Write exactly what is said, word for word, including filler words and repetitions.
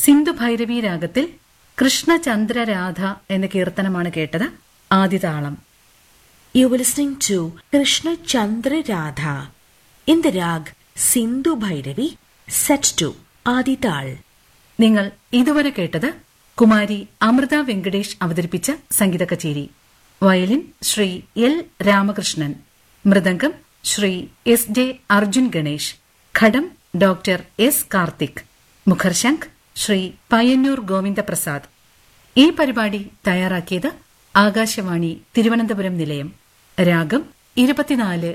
സിന്ധു ഭൈരവി രാഗത്തിൽ കൃഷ്ണചന്ദ്രരാധ എന്ന കീർത്തനമാണ് കേട്ടത്. ആദിതാളം. You were listening to Krishna Chandra Radha in the rag Sindhu Bhairavi set to Adital. നിങ്ങൾ ഇതുവരെ കേട്ടത് കുമാരി അമൃത വെങ്കടേഷ് അവതരിപ്പിച്ച സംഗീത കച്ചേരി. Violin Shri L Ramakrishnan, mridangam Shri S J Arjun Ganesh, ഘടം ഡോക്ടർ എസ് കാർത്തിക്, മുഖർശംഖ് ശ്രീ പയ്യന്നൂർ ഗോവിന്ദപ്രസാദ്. ഈ പരിപാടി തയ്യാറാക്കിയത് ആകാശവാണി തിരുവനന്തപുരം നിലയം. രാഗം ഇരുപത്തിനാല്